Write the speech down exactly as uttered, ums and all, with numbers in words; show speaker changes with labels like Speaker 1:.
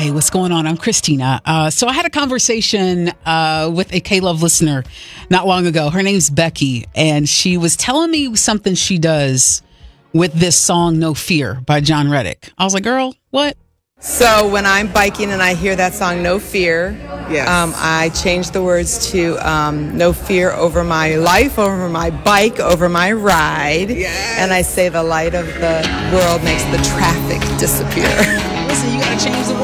Speaker 1: Hey, what's going on? I'm Christina. Uh, so I had a conversation uh, with a K-Love listener not long ago. Her name's Becky, and she was telling me something she does with this song, No Fear, by John Reddick. I was like, girl, what?
Speaker 2: So when I'm biking and I hear that song, No Fear,
Speaker 3: Yes.
Speaker 2: um, I change the words to um, no fear over my life, over my bike, over my ride.
Speaker 3: Yes.
Speaker 2: And I say the light of the world makes the traffic disappear.